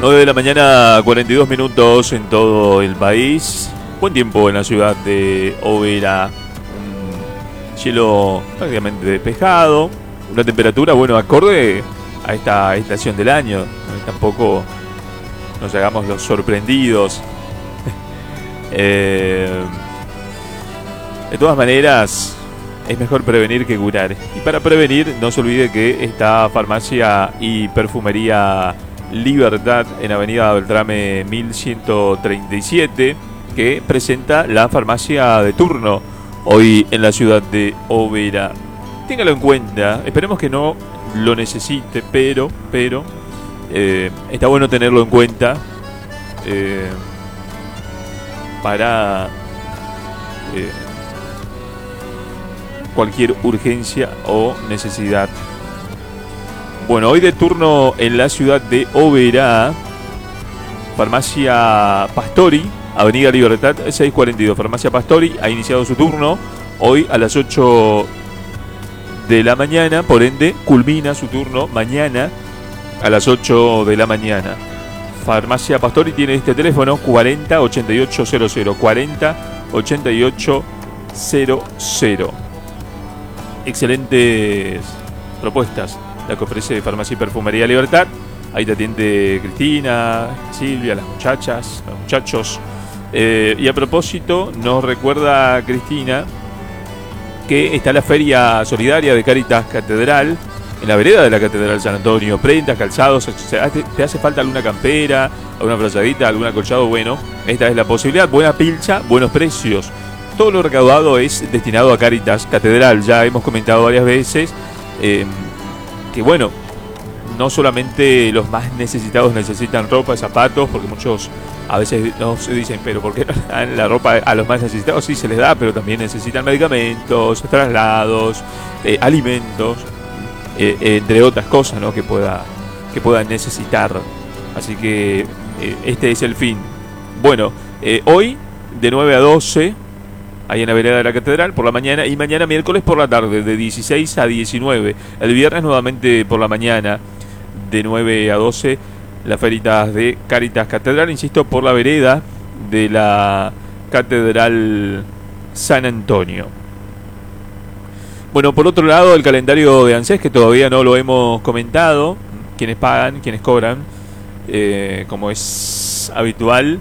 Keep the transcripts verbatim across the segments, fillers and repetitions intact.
nueve de la mañana, cuarenta y dos minutos en todo el país. Buen tiempo en la ciudad de Oberá. Un cielo prácticamente despejado. Una temperatura, bueno, acorde a esta estación del año. Tampoco nos hagamos los sorprendidos. eh, de todas maneras, es mejor prevenir que curar. Y para prevenir, no se olvide que esta farmacia y perfumería Libertad en Avenida Beltrame mil ciento treinta y siete, que presenta la farmacia de turno hoy en la ciudad de Oberá. Téngalo en cuenta, esperemos que no lo necesite, pero, pero eh, está bueno tenerlo en cuenta eh, para eh, cualquier urgencia o necesidad. Bueno, hoy de turno en la ciudad de Oberá, Farmacia Pastori, Avenida Libertad seiscientos cuarenta y dos. Farmacia Pastori ha iniciado su turno hoy a las ocho de la mañana, por ende culmina su turno mañana a las ocho de la mañana. Farmacia Pastori tiene este teléfono cuarenta ochenta y ocho cero cero, cuarenta ochenta y ocho cero cero. Excelentes propuestas la que ofrece Farmacia y Perfumería Libertad. Ahí te atiende Cristina, Silvia, las muchachas, los muchachos. Eh, y a propósito, nos recuerda Cristina que está la Feria Solidaria de Cáritas Catedral en la vereda de la Catedral San Antonio. Prendas, calzados, te hace falta alguna campera, alguna frazadita, algún acolchado. Bueno, esta es la posibilidad. Buena pilcha, buenos precios. Todo lo recaudado es destinado a Cáritas Catedral. Ya hemos comentado varias veces eh, que bueno, no solamente los más necesitados necesitan ropa, zapatos, porque muchos a veces nos dicen, pero ¿por qué no dan la ropa a los más necesitados? Sí, se les da, pero también necesitan medicamentos, traslados, eh, alimentos, eh, entre otras cosas, ¿no? que pueda que puedan necesitar. Así que eh, este es el fin. Bueno, eh, hoy de nueve a doce, ahí en la vereda de la Catedral por la mañana, y mañana miércoles por la tarde de dieciséis a diecinueve. El viernes nuevamente por la mañana de nueve a doce, las feritas de Cáritas Catedral, insisto, por la vereda de la Catedral San Antonio. Bueno, por otro lado, el calendario de ANSES, que todavía no lo hemos comentado, quienes pagan, quienes cobran, eh, como es habitual.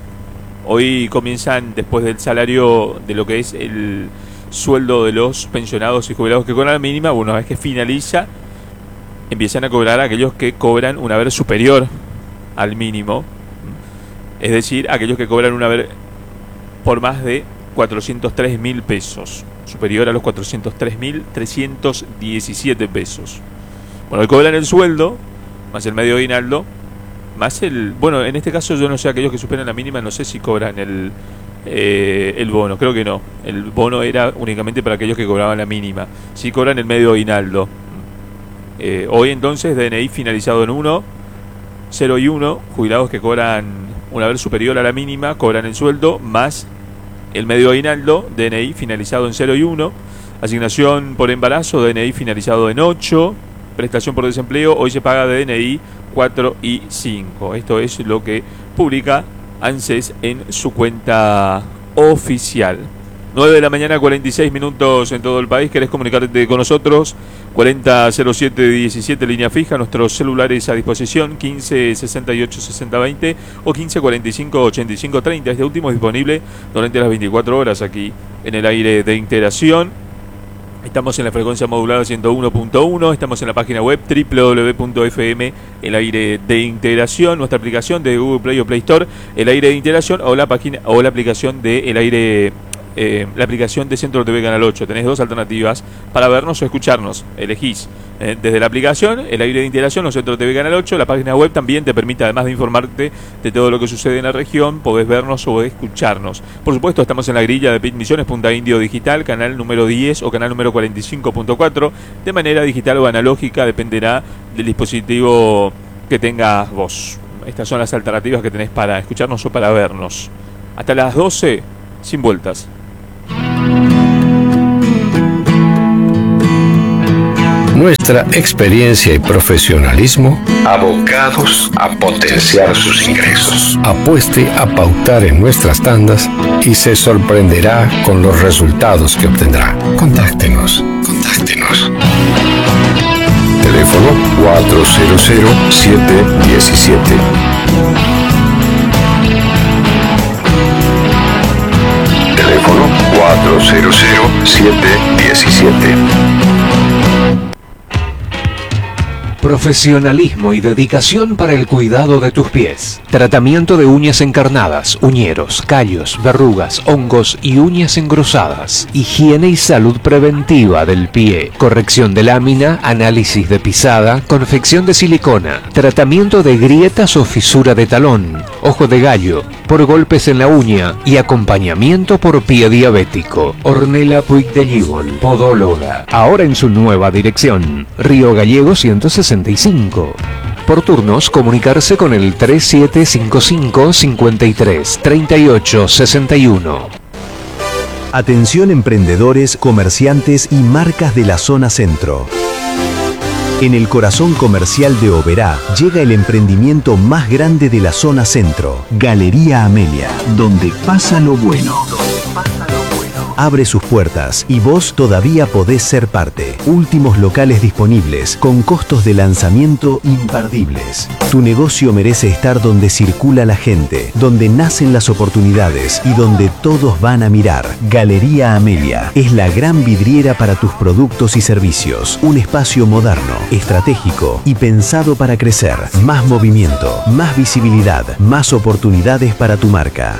Hoy comienzan, después del salario de lo que es el sueldo de los pensionados y jubilados que cobran la mínima, una vez que finaliza, empiezan a cobrar a aquellos que cobran un haber superior al mínimo. Es decir, aquellos que cobran un haber por más de cuatrocientos tres mil pesos, superior a los cuatrocientos tres mil trescientos diecisiete pesos. Bueno, cobran el sueldo, más el medio aguinaldo, más el... Bueno, en este caso yo no sé, aquellos que superan la mínima, no sé si cobran el, eh, el bono, creo que no. El bono era únicamente para aquellos que cobraban la mínima. Sí cobran el medio aguinaldo. Eh, hoy entonces, D N I finalizado en uno, cero y uno, jubilados que cobran un haber superior a la mínima, cobran el sueldo, más el medio aguinaldo, D N I finalizado en cero y uno, asignación por embarazo, D N I finalizado en ocho, prestación por desempleo, hoy se paga de D N I cuatro y cinco. Esto es lo que publica ANSES en su cuenta oficial. nueve de la mañana, cuarenta y seis minutos en todo el país. ¿Querés comunicarte con nosotros? cuarenta cero siete diecisiete, línea fija. Nuestros celulares a disposición, quince sesenta y ocho sesenta veinte o quince cuarenta y cinco ochenta y cinco treinta. Este último es disponible durante las veinticuatro horas aquí en el aire de Integración. Estamos en la frecuencia modulada ciento uno punto uno, estamos en la página web doble u doble u doble u punto f m, el aire de integración, nuestra aplicación de Google Play o Play Store, el aire de integración, o la página o la aplicación de el aire, eh, la aplicación de Centro T V Canal ocho. Tenés dos alternativas para vernos o escucharnos. Elegís eh, desde la aplicación, el aire de integración o Centro T V Canal ocho. La página web también te permite, además de informarte de todo lo que sucede en la región, podés vernos o escucharnos. Por supuesto, estamos en la grilla de Pit Misiones Punta Indio Digital, canal número diez o canal número cuarenta y cinco punto cuatro, de manera digital o analógica, dependerá del dispositivo que tengas vos. Estas son las alternativas que tenés para escucharnos o para vernos. Hasta las doce, sin vueltas. nuestra experiencia y profesionalismo, abocados a potenciar sus ingresos. Apueste a pautar en nuestras tandas y se sorprenderá con los resultados que obtendrá. Contáctenos, contáctenos. Teléfono cuatro cero cero, siete uno siete. Teléfono cuatro cero cero, siete uno siete. Profesionalismo y dedicación para el cuidado de tus pies. Tratamiento de uñas encarnadas, uñeros, callos, verrugas, hongos y uñas engrosadas. Higiene y salud preventiva del pie. Corrección de lámina, análisis de pisada, confección de silicona. Tratamiento de grietas o fisura de talón, ojo de gallo, por golpes en la uña y acompañamiento por pie diabético. Ornella Puig de Gibol, podóloga. Ahora en su nueva dirección. Río Gallego ciento sesenta y cinco. Por turnos, comunicarse con el tres siete cinco cinco, cinco tres, tres ocho seis uno. Atención emprendedores, comerciantes y marcas de la zona centro. En el corazón comercial de Oberá llega el emprendimiento más grande de la zona centro, Galería Amelia, donde pasa lo bueno. Abre sus puertas y vos todavía podés ser parte. Últimos locales disponibles con costos de lanzamiento imperdibles. Tu negocio merece estar donde circula la gente, donde nacen las oportunidades y donde todos van a mirar. Galería Amelia es la gran vidriera para tus productos y servicios. Un espacio moderno, estratégico y pensado para crecer. Más movimiento, más visibilidad, más oportunidades para tu marca.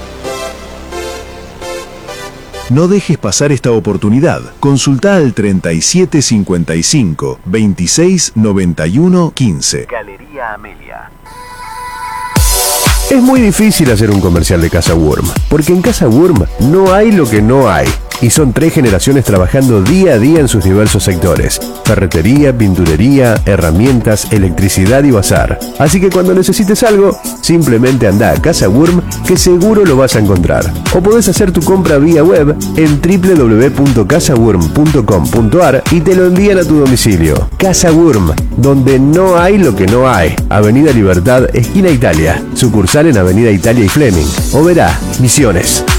No dejes pasar esta oportunidad. Consulta al treinta y siete cincuenta y cinco, veintiséis noventa y uno quince. Galería Amelia. Es muy difícil hacer un comercial de Casa Wurm, porque en Casa Wurm no hay lo que no hay. Y son tres generaciones trabajando día a día en sus diversos sectores: ferretería, pinturería, herramientas, electricidad y bazar. Así que cuando necesites algo, simplemente anda a Casa Wurm, que seguro lo vas a encontrar. O podés hacer tu compra vía web en doble u doble u doble u punto casa wurm punto com punto a r y te lo envían a tu domicilio. Casa Wurm, donde no hay lo que no hay. Avenida Libertad, esquina Italia. Sucursal en Avenida Italia y Fleming. Oberá, Misiones.